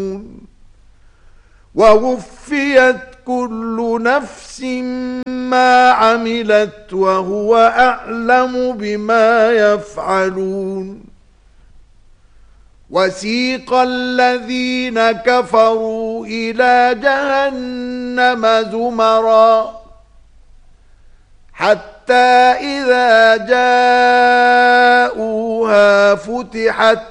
ووفيت كل نفس ما عملت وهو أعلم بما يفعلون. وسيق الذين كفروا إلى جهنم زمرا حتى إذا جاءوها فتحت